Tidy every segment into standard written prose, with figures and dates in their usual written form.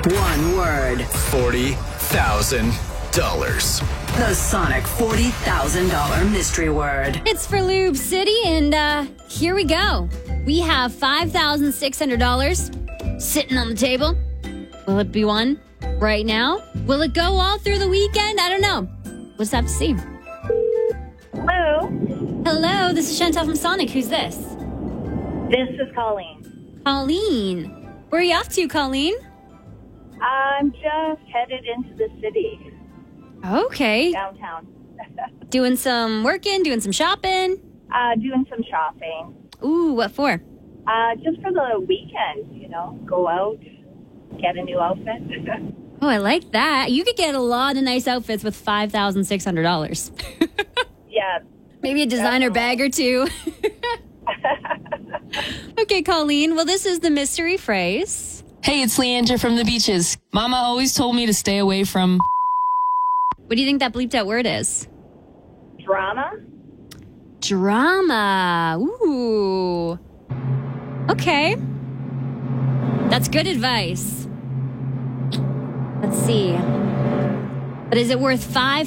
One word. $40,000. The Sonic $40,000 mystery word. It's for Lube City, and here we go. We have $5,600 sitting on the table. Will it be won right now? Will it go all through the weekend? I don't know. We'll just have to see. Hello. Hello, this is Chantal from Sonic. Who's this? This is Colleen. Colleen. Where are you off to, Colleen? I'm just headed into the city, Okay. downtown. Doing some working, doing some shopping. Doing some shopping. Ooh, what for? Just for the weekend, go out, get a new outfit. Oh, I like that. You could get a lot of nice outfits with $5,600. Yeah. Maybe a designer bag or two. Okay, Colleen. Well, this is the mystery phrase. Hey, it's Leandra from the beaches. Mama always told me to stay away from... What do you think that bleeped out word is? Drama? Drama. Ooh. Okay. That's good advice. Let's see. But is it worth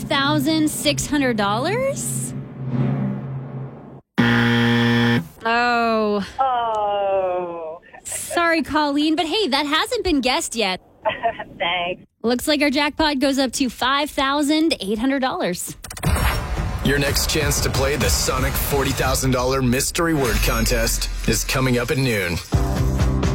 $5,600? Oh. Oh. Sorry, Colleen, but hey, that hasn't been guessed yet. Thanks. Looks like our jackpot goes up to $5,800. Your next chance to play the Sonic $40,000 mystery word contest is coming up at noon.